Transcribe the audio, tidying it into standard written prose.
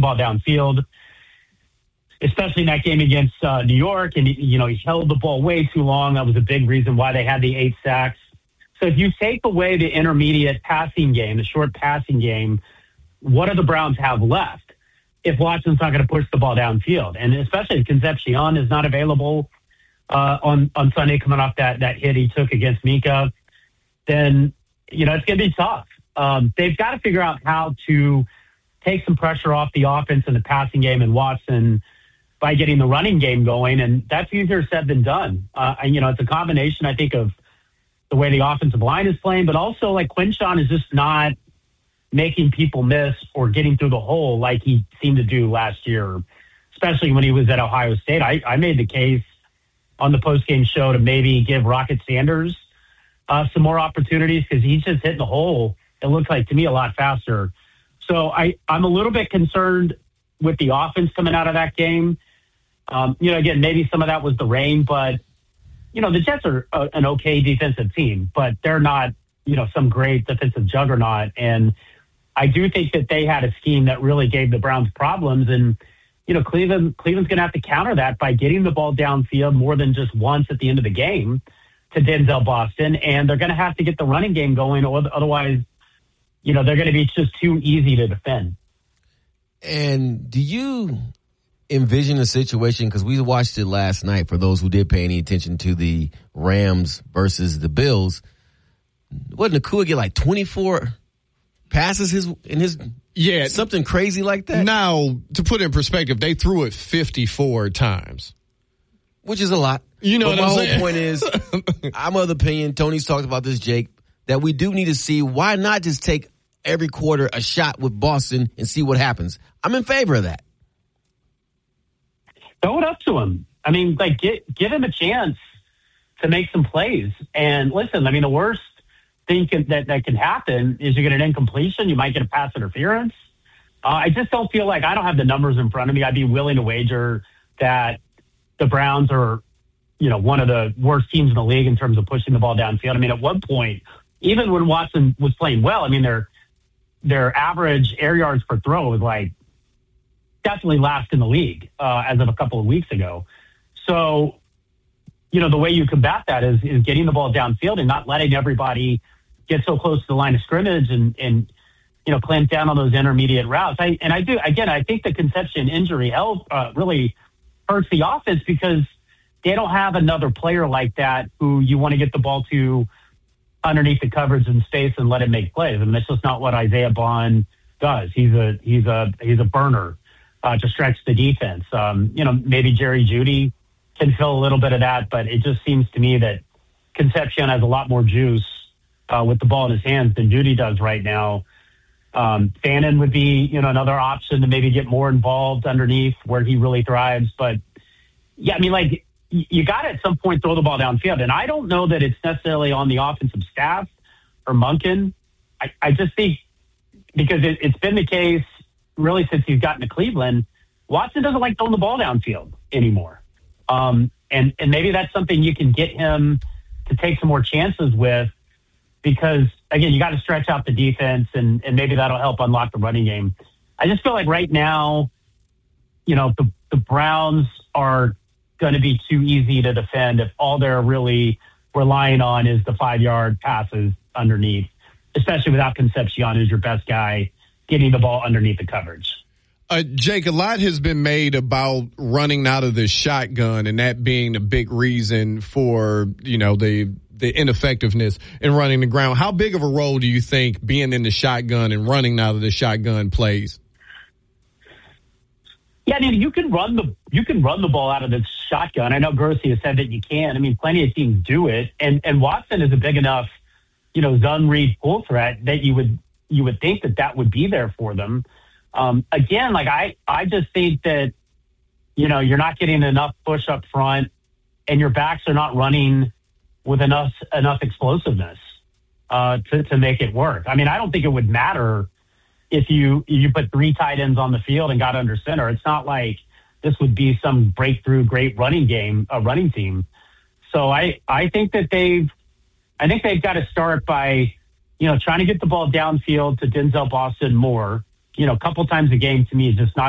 ball downfield, especially in that game against New York. And, he held the ball way too long. That was a big reason why they had the 8 sacks. So if you take away the intermediate passing game, the short passing game, what do the Browns have left if Watson's not going to push the ball downfield? And especially if Concepcion is not available on Sunday coming off that hit he took against Mika, then, it's going to be tough. They've got to figure out how to take some pressure off the offense and the passing game and Watson by getting the running game going, and that's easier said than done. It's a combination, I think, of the way the offensive line is playing, but also like Quinshon is just not making people miss or getting through the hole like he seemed to do last year, especially when he was at Ohio State. I made the case on the postgame show to maybe give Rocket Sanders some more opportunities because he's just hitting the hole, it looks like to me, a lot faster. So I'm a little bit concerned with the offense coming out of that game. Again, maybe some of that was the rain, but the Jets are an okay defensive team, but they're not, some great defensive juggernaut. And I do think that they had a scheme that really gave the Browns problems. And, Cleveland's going to have to counter that by getting the ball downfield more than just once at the end of the game to Denzel Boston. And they're going to have to get the running game going, or otherwise, they're going to be just too easy to defend. And do you envision a situation, because we watched it last night, for those who did pay any attention to the Rams versus the Bills, wasn't Nakua get like 24 passes in his something crazy like that? Now, to put it in perspective, they threw it 54 times. Which is a lot. You know but what I'm my saying? whole point is, I'm of the opinion, Tony's talked about this, Jake, that we do need to see, why not just take every quarter a shot with Boston and see what happens? I'm in favor of that. Throw it up to him. I mean, give him a chance to make some plays. And listen, the worst thing that can happen is you get an incompletion. You might get a pass interference. I just don't feel like, I don't have the numbers in front of me. I'd be willing to wager that the Browns are, one of the worst teams in the league in terms of pushing the ball downfield. At one point, even when Watson was playing well, their average air yards per throw was definitely last in the league as of a couple of weeks ago. So, the way you combat that is getting the ball downfield and not letting everybody get so close to the line of scrimmage and clamp down on those intermediate routes. I think the Concepcion injury really hurts the offense because they don't have another player like that who you want to get the ball to underneath the coverage and space and let him make plays. That's just not what Isaiah Bond does. He's a burner to stretch the defense. Maybe Jerry Jeudy can fill a little bit of that, but it just seems to me that Concepcion has a lot more juice with the ball in his hands than Jeudy does right now. Fannin would be, another option to maybe get more involved underneath where he really thrives. But yeah, you got to at some point throw the ball downfield. And I don't know that it's necessarily on the offensive staff or Monken. I just think because it's been the case really since he's gotten to Cleveland, Watson doesn't like throwing the ball downfield anymore. And maybe that's something you can get him to take some more chances with because, again, you got to stretch out the defense and maybe that'll help unlock the running game. I just feel like right now, the Browns are going to be too easy to defend if all they're really relying on is the 5-yard passes underneath, especially without Concepcion as your best guy getting the ball underneath the coverage. Jake, a lot has been made about running out of the shotgun and that being a big reason for, the ineffectiveness in running the ground. How big of a role do you think being in the shotgun and running out of the shotgun plays? Yeah, you can run the ball out of the shotgun. I know Grossi has said that you can. Plenty of teams do it, and Watson is a big enough, zone read pull threat that you would think that would be there for them. Again, I just think that you're not getting enough push up front, and your backs are not running with enough explosiveness to make it work. I don't think it would matter if you put 3 tight ends on the field and got under center. It's not like this would be some breakthrough great running team. So I think that they've got to start by, trying to get the ball downfield to Denzel Boston more. A couple times a game to me is just not